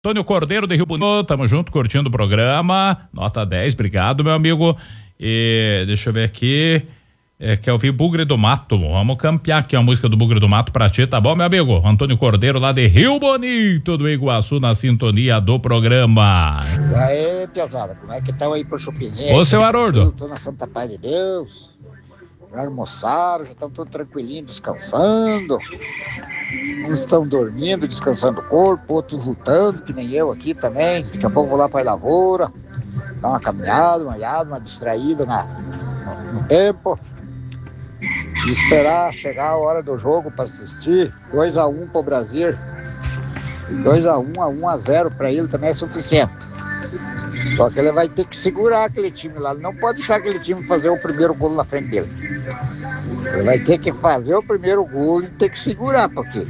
Antônio Cordeiro de Rio Bonito, tamo junto, curtindo o programa, nota 10, obrigado, meu amigo. E deixa eu ver aqui, quer ouvir Bugre do Mato, vamos campear aqui a música do Bugre do Mato pra ti, tá bom, meu amigo? Antônio Cordeiro lá de Rio Bonito do Iguaçu, na sintonia do programa. E aí, pesada, como é que estão aí pro Chupizinho? Ô, seu Haroldo. Tô na Santa Paz de Deus, já almoçaram, já estão todos tranquilinhos, descansando. Uns estão dormindo, descansando o corpo, outros lutando, que nem eu aqui também. Daqui a pouco vou lá pra lavoura, dar uma caminhada, uma distraída no tempo. E esperar chegar a hora do jogo para assistir. 2-1 pro Brasil. 2-1 a 1-0 para ele também é suficiente. Só que ele vai ter que segurar aquele time lá. Ele não pode deixar aquele time fazer o primeiro gol na frente dele. Ele vai ter que fazer o primeiro gol e ter que segurar, porque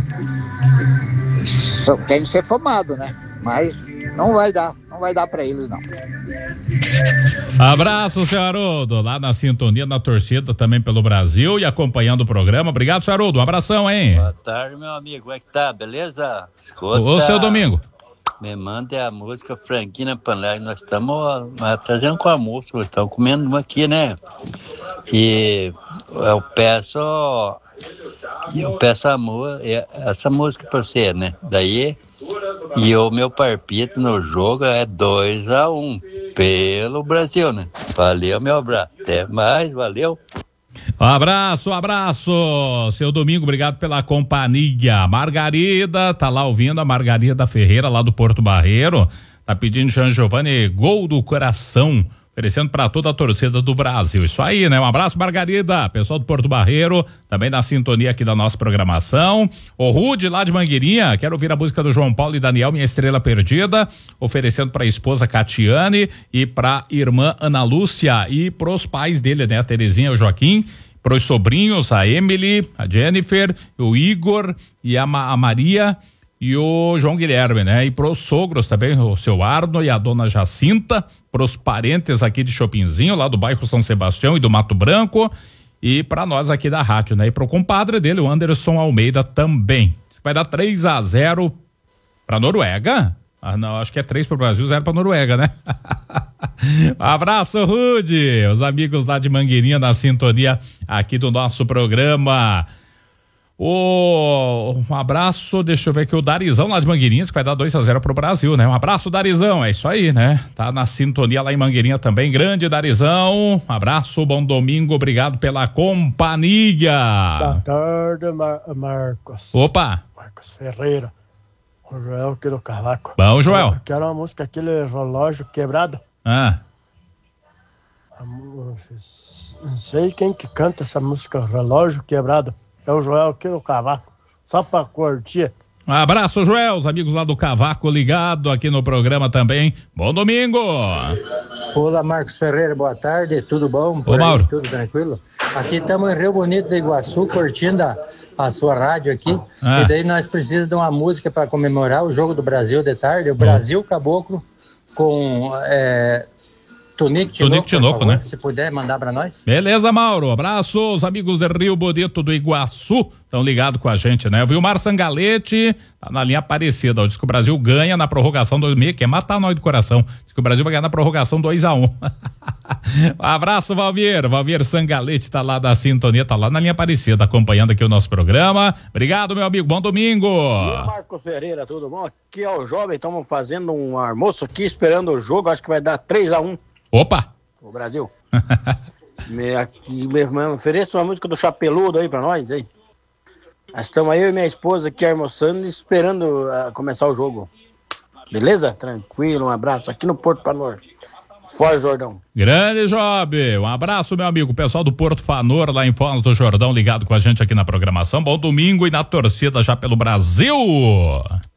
tem que ser famado, né? Mas não vai dar pra eles, não. Abraço, seu Haroldo, lá na sintonia, na torcida também pelo Brasil e acompanhando o programa. Obrigado, seu Haroldo, um abração, hein? Boa tarde, meu amigo, como é que tá? Beleza? Escuta, ô, seu Domingo. Me manda a música Franquinha Panela, nós estamos trazendo com a música, nós estamos comendo uma aqui, né? E eu peço essa música pra você, né? Daí, e o meu palpite no jogo é 2-1 pelo Brasil, né? Valeu, meu abraço. Até mais, valeu. Abraço, seu Domingo, obrigado pela companhia. Margarida, tá lá ouvindo, a Margarida Ferreira, lá do Porto Barreiro, tá pedindo Jean Giovanni, gol do coração, oferecendo para toda a torcida do Brasil. Isso aí, né? Um abraço, Margarida, pessoal do Porto Barreiro, também na sintonia aqui da nossa programação. O Rude, lá de Mangueirinha, quero ouvir a música do João Paulo e Daniel, Minha Estrela Perdida, oferecendo para a esposa Catiane e para irmã Ana Lúcia e pros pais dele, né? A Terezinha e o Joaquim, pros sobrinhos, a Emily, a Jennifer, o Igor e a Maria e o João Guilherme, né? E pros sogros também, o seu Arno e a dona Jacinta, pros parentes aqui de Chopinzinho, lá do bairro São Sebastião e do Mato Branco, e para nós aqui da rádio, né? E pro compadre dele, o Anderson Almeida também. Vai dar 3-0 pra Noruega? Ah, não, acho que é 3 pro Brasil, 0 pra Noruega, né? Abraço, Rude, os amigos lá de Mangueirinha na sintonia aqui do nosso programa. Um abraço, deixa eu ver aqui, o Darizão lá de Mangueirinhas, que vai dar 2-0 pro Brasil, né? Um abraço, Darizão, é isso aí, né? Tá na sintonia lá em Mangueirinha também, grande Darizão, abraço, bom domingo, obrigado pela companhia. Boa tarde, Marcos. Opa! Marcos Ferreira, o Joel aqui do Cavaco. Bom, Joel. Eu quero uma música, aquele relógio quebrado. Não sei quem que canta essa música, relógio quebrado. É o Joel aqui no Cavaco, só pra curtir. Um abraço, Joel, os amigos lá do Cavaco ligado aqui no programa também. Bom domingo! Olá, Marcos Ferreira, boa tarde, tudo bom? Ô, Mauro. Tudo tranquilo? Aqui estamos em Rio Bonito do Iguaçu, curtindo a sua rádio aqui. E daí nós precisamos de uma música para comemorar o jogo do Brasil de tarde, o Brasil Caboclo, com... Tonico Tinoco, né? Se puder mandar pra nós. Beleza, Mauro. Abraço, os amigos de Rio Bonito do Iguaçu estão ligados com a gente, né? O Vilmar Sangalete tá na linha Aparecida. Diz que o Brasil ganha na prorrogação 2-6, quer matar nós do coração. Diz que o Brasil vai ganhar na prorrogação 2-1. Abraço, Valvier. Valvier Sangalete tá lá da sintonia, tá lá na linha Aparecida, acompanhando aqui o nosso programa. Obrigado, meu amigo. Bom domingo. E Marcos Ferreira, tudo bom? Aqui é o Jovem, estamos fazendo um almoço aqui, esperando o jogo. Acho que vai dar 3-1. Opa! O Brasil. Me ofereça uma música do Chapeludo aí pra nós, aí. Nós estamos eu e minha esposa aqui almoçando e esperando começar o jogo. Beleza? Tranquilo, um abraço aqui no Porto Fanor. Foz do Jordão. Grande Job, um abraço, meu amigo. Pessoal do Porto Fanor, lá em Foz do Jordão, ligado com a gente aqui na programação. Bom domingo e na torcida já pelo Brasil.